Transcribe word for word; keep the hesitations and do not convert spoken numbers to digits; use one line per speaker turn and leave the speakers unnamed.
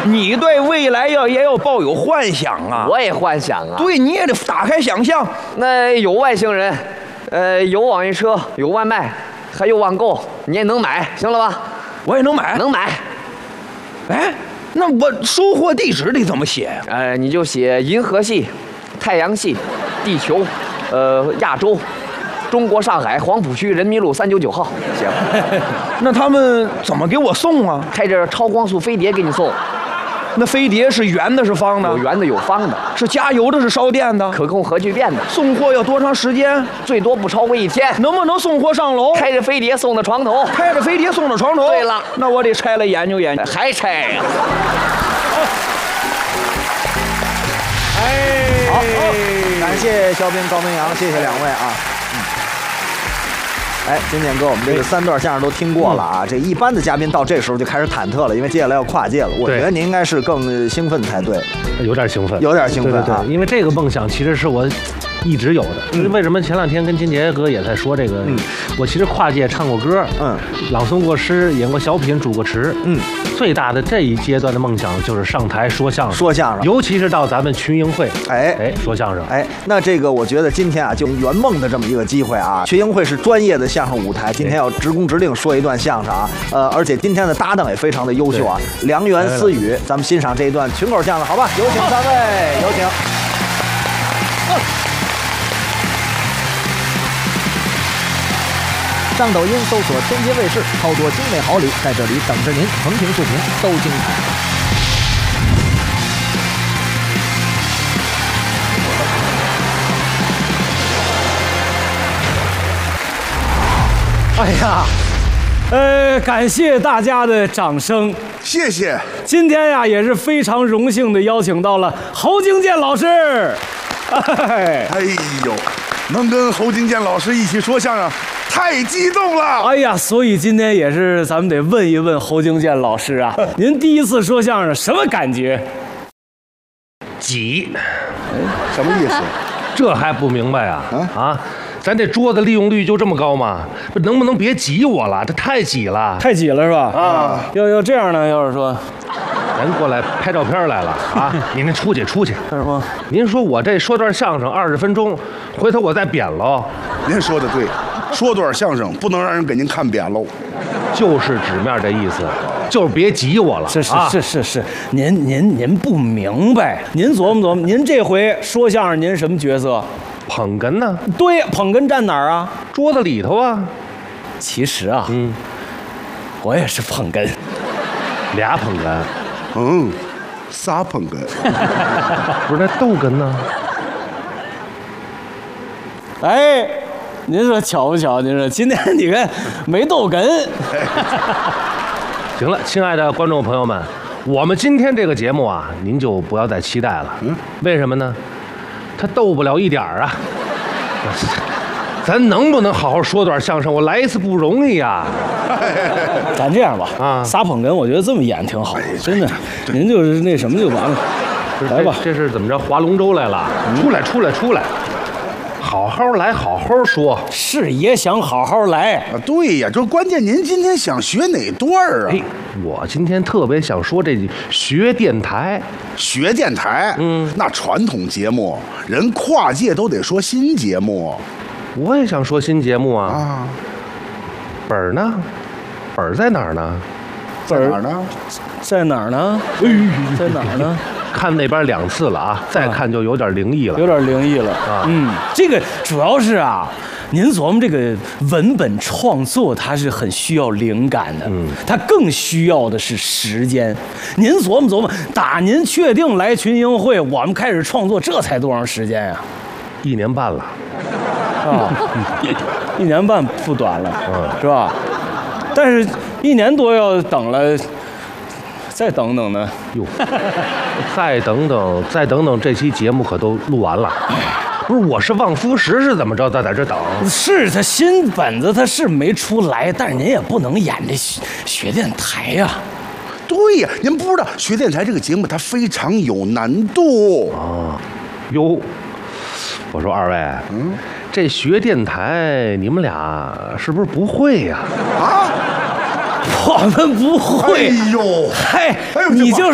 你对未来要也要抱有幻想啊。
我也幻想啊。
对，你也得打开想象。
那有外星人，呃，有网约车，有外卖，还有网购，你也能买，行了吧？
我也能买，
能买。
哎，那我收货地址得怎么写呀？
呃，你就写银河系、太阳系、地球，呃，亚洲。中国上海黄浦区人民路三九九号，行。
那他们怎么给我送啊？
开着超光速飞碟给你送。
那飞碟是圆的，是方的？
有圆的，有方的。
是加油的，是烧电的？
可控核聚变的。
送货要多长时间？
最多不超过一天。
能不能送货上楼？
开着飞碟送到床头。
开着飞碟送到床头。
对了，
那我得拆了研究研究。
还拆呀？
哎，好，感谢肖斌、高明阳，谢谢两位啊。哎，金剑哥，我们这个三段相声都听过了啊。这一般的嘉宾到这时候就开始忐忑了，因为接下来要跨界了。我觉得您应该是更兴奋才对。
有点兴奋，
有点兴奋啊。
对对对，因为这个梦想其实是我一直有的。嗯、为什么前两天跟金杰哥也在说这个？嗯，我其实跨界唱过歌，嗯，朗诵过诗，演过小品，主过持，嗯。最大的这一阶段的梦想就是上台说相声，
说相声，
尤其是到咱们群英会，哎哎，说相声，
哎，那这个我觉得今天啊，就圆梦的这么一个机会啊，群英会是专业的相声舞台，今天要直工直令说一段相声啊，呃，而且今天的搭档也非常的优秀啊，良缘私语，咱们欣赏这一段群口相声，好吧？有请三位，有请。上抖音搜索天街卫视，超多精美好礼在这里等着您，横屏竖屏都精彩。
哎呀，呃，感谢大家的掌声，
谢谢。
今天呀，也是非常荣幸的邀请到了侯京健老师。
哎，哎呦，能跟侯京健老师一起说相声。太激动了！
哎呀，所以今天也是咱们得问一问侯京健老师啊，您第一次说相声什么感觉？
挤，
哎，什么意思？
这还不明白啊？啊啊！咱这桌子利用率就这么高吗？能不能别挤我了？这太挤了，
太挤了是吧？啊！要要这样呢？要是说，
人过来拍照片来了啊！您那出去出去。
干什么？
您说我这说段相声二十分钟，回头我再扁喽。
您说的对。说段相声不能让人给您看扁喽，
就是纸面这意思，就是别挤我了。
是是是是是，您您您不明白，您琢磨琢磨，您这回说相声您什么角色？
捧哏呢？
对，捧哏站哪儿啊？
桌子里头啊。
其实啊，嗯，我也是捧哏，
俩捧哏，
嗯，仨捧哏，
不是那逗哏呢？
哎。您说巧不巧？您说今天你看没逗哏。
行了，亲爱的观众朋友们，我们今天这个节目啊，您就不要再期待了。嗯，为什么呢？他逗不了一点儿啊。咱能不能好好说段相声？我来一次不容易呀。
咱这样吧，啊，仨捧哏，我觉得这么演挺好，真的。您就是那什么就完了。来吧，
这是怎么着？划龙舟来了？出来，出来，出来！好好来，好好说。
是也想好好来
啊！对呀，就关键您今天想学哪段啊？
哎，我今天特别想说这学电台。
学电台？嗯，那传统节目，人跨界都得说新节目。
我也想说新节目啊。啊，本儿呢？本儿在哪儿呢？
在哪儿呢？
在哪儿呢？在哪儿呢？
看那边两次了啊，再看就有点灵异了，
有点灵异了啊。嗯，这个主要是啊，您琢磨这个文本创作，它是很需要灵感的，嗯，它更需要的是时间。您琢磨琢磨，打您确定来群英会，我们开始创作，这才多长时间呀？
一年半了，
啊，一年半不短了，嗯，是吧？但是，一年多要等了。再等等呢？
哟，再等等，再等等，这期节目可都录完了。不是，我是望夫石是怎么着？他在这等。
是他新本子他是没出来，但是您也不能演这学学电台呀、啊。
对呀，您不知道学电台这个节目它非常有难度
啊。哟，我说二位，嗯，这学电台你们俩是不是不会呀？
啊？
我们不会。
哎呦，
嗨，你就是